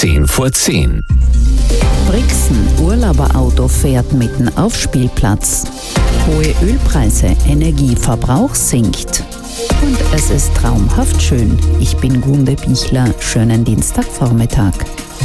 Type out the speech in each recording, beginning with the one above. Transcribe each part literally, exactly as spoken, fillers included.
zehn vor zehn. Brixen, Urlauberauto fährt mitten auf Spielplatz. Hohe Ölpreise, Energieverbrauch sinkt. Und es ist traumhaft schön. Ich bin Gunde Bichler. Schönen Dienstagvormittag.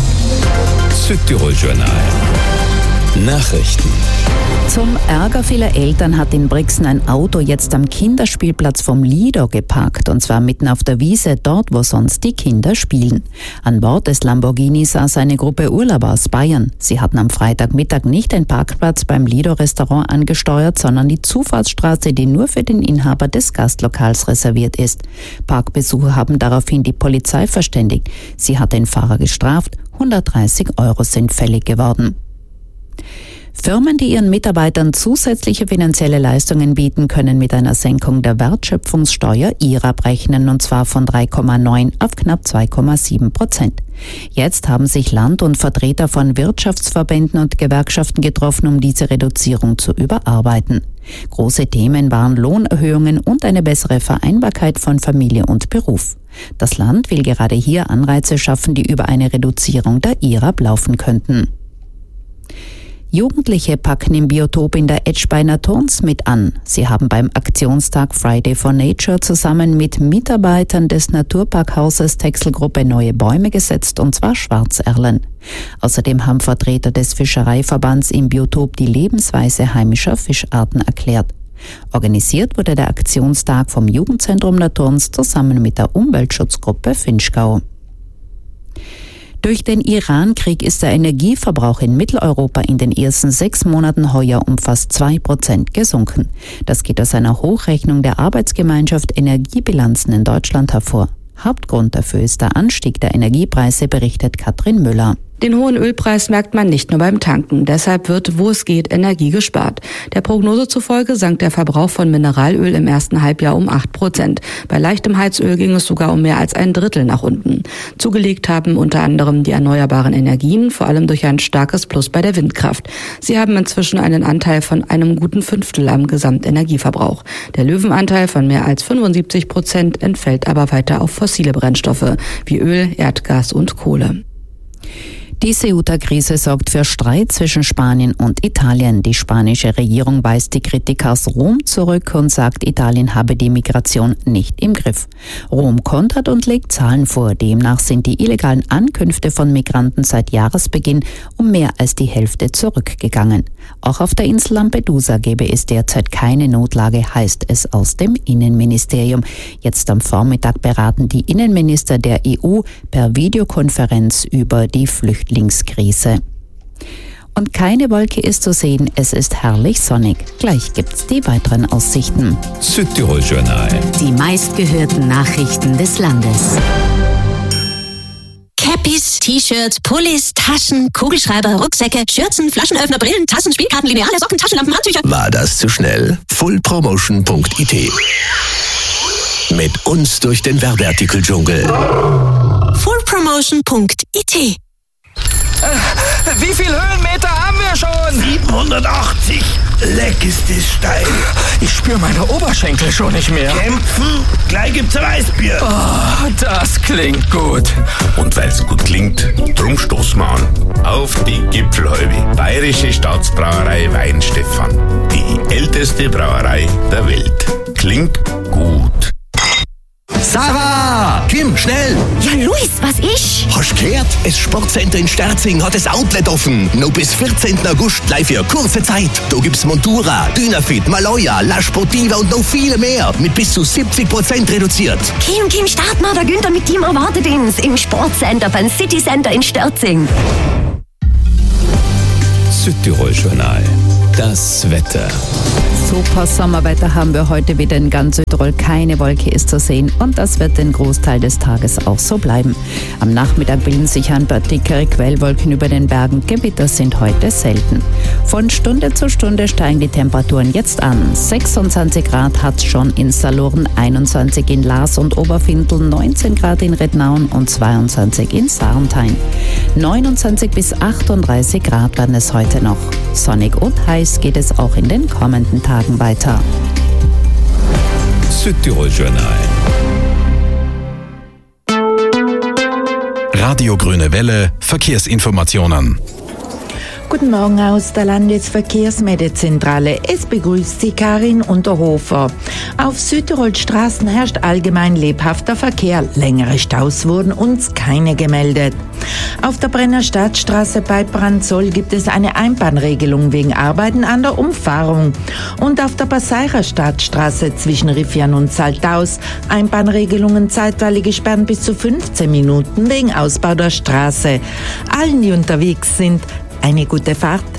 Südtirol Journal. Nachrichten. Zum Ärger vieler Eltern hat in Brixen ein Auto jetzt am Kinderspielplatz vom Lido geparkt, und zwar mitten auf der Wiese, dort wo sonst die Kinder spielen. An Bord des Lamborghini saß eine Gruppe Urlauber aus Bayern. Sie hatten am Freitagmittag nicht den Parkplatz beim Lido-Restaurant angesteuert, sondern die Zufahrtsstraße, die nur für den Inhaber des Gastlokals reserviert ist. Parkbesucher haben daraufhin die Polizei verständigt. Sie hat den Fahrer gestraft. hundertdreißig Euro sind fällig geworden. Firmen, die ihren Mitarbeitern zusätzliche finanzielle Leistungen bieten, können mit einer Senkung der Wertschöpfungssteuer I R A abrechnen, und zwar von drei Komma neun auf knapp zwei Komma sieben Prozent. Jetzt haben sich Land und Vertreter von Wirtschaftsverbänden und Gewerkschaften getroffen, um diese Reduzierung zu überarbeiten. Große Themen waren Lohnerhöhungen und eine bessere Vereinbarkeit von Familie und Beruf. Das Land will gerade hier Anreize schaffen, die über eine Reduzierung der I R A ablaufen könnten. Jugendliche packen im Biotop in der Etschbeiner Turns mit an. Sie haben beim Aktionstag Friday for Nature zusammen mit Mitarbeitern des Naturparkhauses Texelgruppe neue Bäume gesetzt, und zwar Schwarzerlen. Außerdem haben Vertreter des Fischereiverbands im Biotop die Lebensweise heimischer Fischarten erklärt. Organisiert wurde der Aktionstag vom Jugendzentrum der Turns zusammen mit der Umweltschutzgruppe Finchgau. Durch den Iran-Krieg ist der Energieverbrauch in Mitteleuropa in den ersten sechs Monaten heuer um fast zwei Prozent gesunken. Das geht aus einer Hochrechnung der Arbeitsgemeinschaft Energiebilanzen in Deutschland hervor. Hauptgrund dafür ist der Anstieg der Energiepreise, berichtet Katrin Müller. Den hohen Ölpreis merkt man nicht nur beim Tanken. Deshalb wird, wo es geht, Energie gespart. Der Prognose zufolge sank der Verbrauch von Mineralöl im ersten Halbjahr um acht Prozent. Bei leichtem Heizöl ging es sogar um mehr als ein Drittel nach unten. Zugelegt haben unter anderem die erneuerbaren Energien, vor allem durch ein starkes Plus bei der Windkraft. Sie haben inzwischen einen Anteil von einem guten Fünftel am Gesamtenergieverbrauch. Der Löwenanteil von mehr als fünfundsiebzig Prozent entfällt aber weiter auf fossile Brennstoffe wie Öl, Erdgas und Kohle. Die Ceuta-Krise sorgt für Streit zwischen Spanien und Italien. Die spanische Regierung weist die Kritik aus Rom zurück und sagt, Italien habe die Migration nicht im Griff. Rom kontert und legt Zahlen vor. Demnach sind die illegalen Ankünfte von Migranten seit Jahresbeginn um mehr als die Hälfte zurückgegangen. Auch auf der Insel Lampedusa gebe es derzeit keine Notlage, heißt es aus dem Innenministerium. Jetzt am Vormittag beraten die Innenminister der E U per Videokonferenz über die Flüchtlingskrise. Und keine Wolke ist zu sehen, es ist herrlich sonnig. Gleich gibt's die weiteren Aussichten. Südtirol Journal. Die meistgehörten Nachrichten des Landes. Cappies, T-Shirts, Pullis, Taschen, Kugelschreiber, Rucksäcke, Schürzen, Flaschenöffner, Brillen, Tassen, Spielkarten, Lineale, Socken, Taschenlampen, Handtücher. War das zu schnell? full promotion punkt I T. Mit uns durch den Werbeartikeldschungel. full promotion punkt I T. Äh, wie viele Höhenmeter haben wir schon? siebenhundertachtzig. Leck ist das steil. Ich spüre meine Oberschenkel schon nicht mehr. Kämpfen? Gleich gibt's ein Weißbier. Oh, das klingt gut. Und weil's gut klingt, drum stoßen wir an. Auf die Gipfelhäube. Bayerische Staatsbrauerei Weinstefan. Die älteste Brauerei der Welt. Klingt gut. Sarah! Kim, schnell! Ja, Luis, was ist? Hast du gehört? Das Sportcenter in Sterzing hat das Outlet offen. Noch bis vierzehnten August live für kurze Zeit. Da gibt's Montura, Dynafit, Maloya, La Sportiva und noch viele mehr. Mit bis zu siebzig Prozent reduziert. Kim, Kim, start mal, der Günther mit ihm erwartet uns im Sportcenter beim City Center in Sterzing. Südtirol Journal. Das Wetter. Super Sommerwetter haben wir heute wieder in ganz Südtirol. Keine Wolke ist zu sehen und das wird den Großteil des Tages auch so bleiben. Am Nachmittag bilden sich ein paar dickere Quellwolken über den Bergen. Gewitter sind heute selten. Von Stunde zu Stunde steigen die Temperaturen jetzt an. sechsundzwanzig Grad hat es schon in Saloren, einundzwanzig in Laas und Oberfindl, neunzehn Grad in Rednaun und zweiundzwanzig in Sarnthein. neunundzwanzig bis achtunddreißig Grad werden es heute noch. Sonnig und heiß geht es auch in den kommenden Tagen weiter. Südtirol Journal. Radio Grüne Welle Verkehrsinformationen. Guten Morgen aus der Landesverkehrsmeldzentrale. Es begrüßt Sie Karin Unterhofer. Auf Südtirols Straßen herrscht allgemein lebhafter Verkehr. Längere Staus wurden uns keine gemeldet. Auf der Brenner Stadtstraße bei Brandsol gibt es eine Einbahnregelung wegen Arbeiten an der Umfahrung. Und auf der Passeirer Stadtstraße zwischen Riffian und Saltaus Einbahnregelungen zeitweilig gesperrt bis zu fünfzehn Minuten wegen Ausbau der Straße. Allen, die unterwegs sind, eine gute Fahrt.